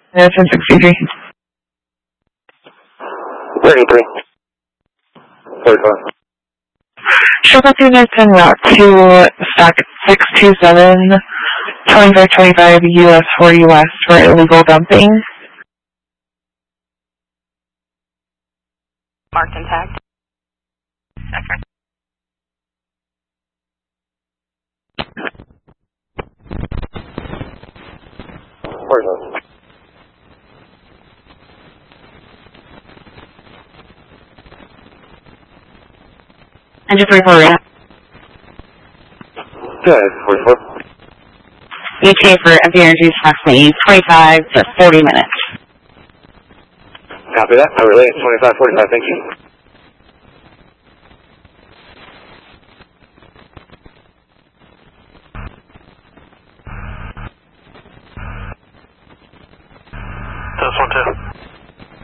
That's 1063. 33. 45. Shuttle units en route to stock 627, 2525 US 40 West for illegal dumping. Marked intact. Second. Engine 34. Good, 44. ETA for empty energy is approximately 25 to 40 minutes. Copy that. I relay 2545. Thank you. This one too.